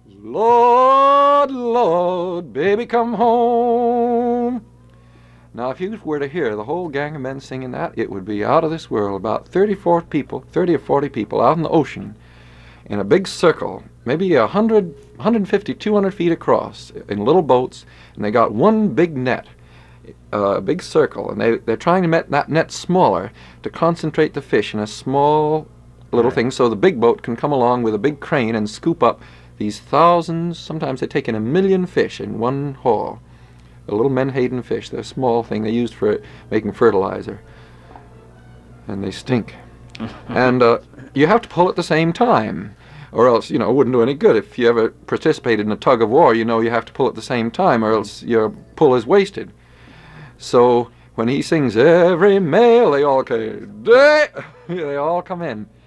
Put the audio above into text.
Lord, Lord, baby, come home. Now, if you were to hear the whole gang of men singing that, it would be out of this world. About 30 or 40 people out in the ocean in a big circle, maybe 100, 150, 200 feet across, in little boats, and they got one big net, a big circle, and they're trying to make that net smaller to concentrate the fish in a small little thing so the big boat can come along with a big crane and scoop up these thousands, sometimes they take in 1,000,000 fish in one haul. The little menhaden fish, they're a small thing they used for making fertilizer. And they stink. And you have to pull at the same time, or else, it wouldn't do any good. If you ever participated in a tug of war, you have to pull at the same time, or else your pull is wasted. So when he sings every male, they all come in.